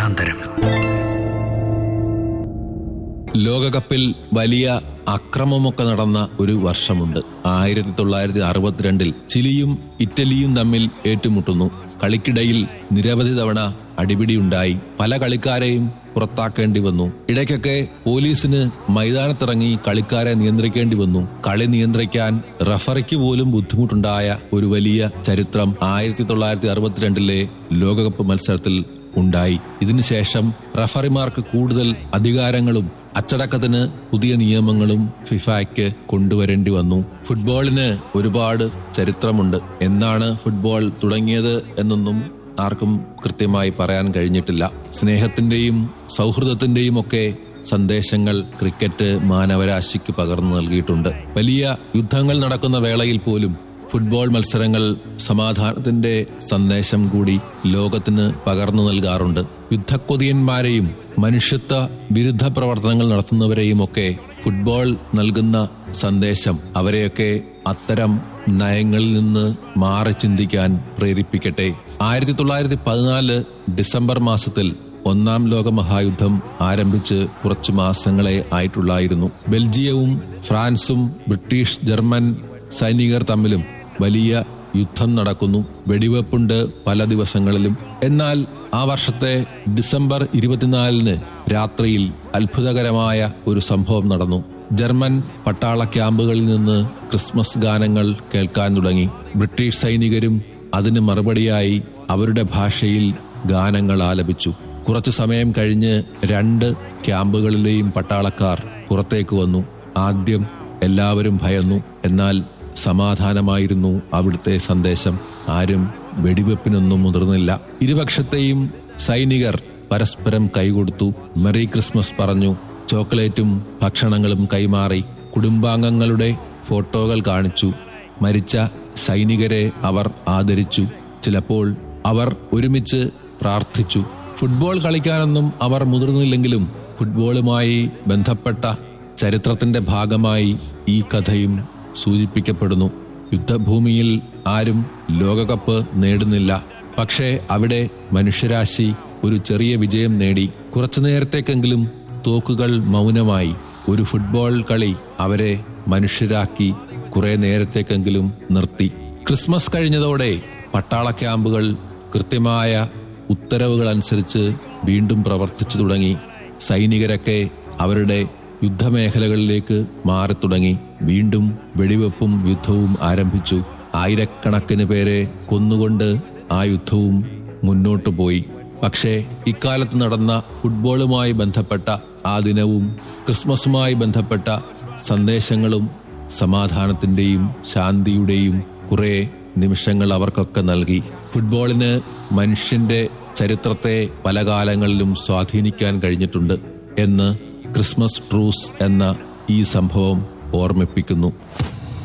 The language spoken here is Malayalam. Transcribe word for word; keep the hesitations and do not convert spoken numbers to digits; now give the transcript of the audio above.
വനാന്തരം. ലോകകപ്പിൽ വലിയ അക്രമമൊക്കെ നടന്ന ഒരു വർഷമുണ്ട്. ആയിരത്തി തൊള്ളായിരത്തി അറുപത്തിരണ്ടിൽ ചിലിയും ഇറ്റലിയും തമ്മിൽ ഏറ്റുമുട്ടുന്നു. കളിക്കിടയിൽ നിരവധി തവണ അടിപിടിയുണ്ടായി. പല കളിക്കാരെയും പുറത്താക്കേണ്ടി വന്നു. ഇടയ്ക്കൊക്കെ പോലീസിന് മൈതാനത്തിറങ്ങി കളിക്കാരെ നിയന്ത്രിക്കേണ്ടി വന്നു. കളി നിയന്ത്രിക്കാൻ റഫറിക്ക് പോലും ബുദ്ധിമുട്ടുണ്ടായ ഒരു വലിയ ചരിത്രം ആയിരത്തി തൊള്ളായിരത്തി അറുപത്തിരണ്ടിലെ ലോകകപ്പ് മത്സരത്തിൽ ഉണ്ടായി. ഇതിനുശേഷം റഫറിമാർക്ക് കൂടുതൽ അധികാരങ്ങളും അച്ചടക്കത്തിന് പുതിയ നിയമങ്ങളും ഫിഫയ്ക്ക് കൊണ്ടുവരേണ്ടി വന്നു. ഫുട്ബോളിന് ഒരുപാട് ചരിത്രമുണ്ട്. എന്നാണ് ഫുട്ബോൾ തുടങ്ങിയത് എന്നൊന്നും ആർക്കും കൃത്യമായി പറയാൻ കഴിഞ്ഞിട്ടില്ല. സ്നേഹത്തിന്റെയും സൗഹൃദത്തിന്റെയും ഒക്കെ സന്ദേശങ്ങൾ ക്രിക്കറ്റ് മാനവരാശിക്ക് പകർന്നു നൽകിയിട്ടുണ്ട്. വലിയ യുദ്ധങ്ങൾ നടക്കുന്ന വേളയിൽ പോലും ഫുട്ബോൾ മത്സരങ്ങൾ സമാധാനത്തിന്റെ സന്ദേശം കൂടി ലോകത്തിന് പകർന്നു നൽകാറുണ്ട്. യുദ്ധക്കൊതിയന്മാരെയും മനുഷ്യത്വ വിരുദ്ധ പ്രവർത്തനങ്ങൾ നടത്തുന്നവരെയും ഒക്കെ ഫുട്ബോൾ നൽകുന്ന സന്ദേശം അവരെയൊക്കെ അത്തരം നയങ്ങളിൽ നിന്ന് മാറി ചിന്തിക്കാൻ പ്രേരിപ്പിക്കട്ടെ. ആയിരത്തി തൊള്ളായിരത്തി പതിനാല് ഡിസംബർ മാസത്തിൽ ഒന്നാം ലോക മഹായുദ്ധം ആരംഭിച്ച് കുറച്ചു മാസങ്ങളെ ആയിട്ടുള്ളായിരുന്നു. ബെൽജിയവും ഫ്രാൻസും ബ്രിട്ടീഷ് ജർമ്മൻ സൈനികർ തമ്മിലും വലിയ യുദ്ധം നടക്കുന്നു. വെടിവെപ്പുണ്ട് പല ദിവസങ്ങളിലും. എന്നാൽ ആ വർഷത്തെ ഡിസംബർ ഇരുപത്തിനാലിന് രാത്രിയിൽ അത്ഭുതകരമായ ഒരു സംഭവം നടന്നു. ജർമ്മൻ പട്ടാള ക്യാമ്പുകളിൽ നിന്ന് ക്രിസ്മസ് ഗാനങ്ങൾ കേൾക്കാൻ തുടങ്ങി. ബ്രിട്ടീഷ് സൈനികരും അതിന് മറുപടിയായി അവരുടെ ഭാഷയിൽ ഗാനങ്ങൾ ആലപിച്ചു. കുറച്ചു സമയം കഴിഞ്ഞ് രണ്ട് ക്യാമ്പുകളിലെയും പട്ടാളക്കാർ പുറത്തേക്ക് വന്നു. ആദ്യം എല്ലാവരും ഭയന്നു. എന്നാൽ സമാധാനമായിരുന്നു അവിടുത്തെ സന്ദേശം. ആരും വെടിവെപ്പിനൊന്നും മുതിർന്നില്ല. ഇരുപക്ഷത്തെയും സൈനികർ പരസ്പരം കൈകൊടുത്തു. മെറി ക്രിസ്മസ് പറഞ്ഞു. ചോക്ലേറ്റും ഭക്ഷണങ്ങളും കൈമാറി. കുടുംബാംഗങ്ങളുടെ ഫോട്ടോകൾ കാണിച്ചു. മരിച്ച സൈനികരെ അവർ ആദരിച്ചു. ചിലപ്പോൾ അവർ ഒരുമിച്ച് പ്രാർത്ഥിച്ചു. ഫുട്ബോൾ കളിക്കാനൊന്നും അവർ മുതിർന്നില്ലെങ്കിലും ഫുട്ബോളുമായി ബന്ധപ്പെട്ട ചരിത്രത്തിന്റെ ഭാഗമായി ഈ കഥയും സൂചിപ്പിക്കപ്പെടുന്നു. യുദ്ധഭൂമിയിൽ ആരും ലോകകപ്പ് നേടുന്നില്ല. പക്ഷേ അവിടെ മനുഷ്യരാശി ഒരു ചെറിയ വിജയം നേടി. കുറച്ചു നേരത്തേക്കെങ്കിലും തോക്കുകൾ മൗനമായി. ഒരു ഫുട്ബോൾ കളി അവരെ മനുഷ്യരാക്കി കുറെ നേരത്തേക്കെങ്കിലും നിർത്തി. ക്രിസ്മസ് കഴിഞ്ഞതോടെ പട്ടാള ക്യാമ്പുകൾ കൃത്യമായ ഉത്തരവുകൾ അനുസരിച്ച് വീണ്ടും പ്രവർത്തിച്ചു തുടങ്ങി. സൈനികരൊക്കെ അവരുടെ യുദ്ധമേഖലകളിലേക്ക് മാറി തുടങ്ങി. വീണ്ടും വെടിവെപ്പും യുദ്ധവും ആരംഭിച്ചു. ആയിരക്കണക്കിന് പേരെ കൊന്നുകൊണ്ട് ആ യുദ്ധവും മുന്നോട്ടു പോയി. പക്ഷേ ഇക്കാലത്ത് നടന്ന ഫുട്ബോളുമായി ബന്ധപ്പെട്ട ആ ദിനവും ക്രിസ്മസുമായി ബന്ധപ്പെട്ട സന്ദേശങ്ങളും സമാധാനത്തിന്റെയും ശാന്തിയുടെയും കുറെ നിമിഷങ്ങൾ അവർക്കൊക്കെ നൽകി. ഫുട്ബോളിന് മനുഷ്യന്റെ ചരിത്രത്തെ പല കാലങ്ങളിലും സ്വാധീനിക്കാൻ കഴിഞ്ഞിട്ടുണ്ട് എന്ന് ക്രിസ്മസ് ട്രൂസ് എന്ന ഈ സംഭവം ഓർമ്മിപ്പിക്കുന്നു.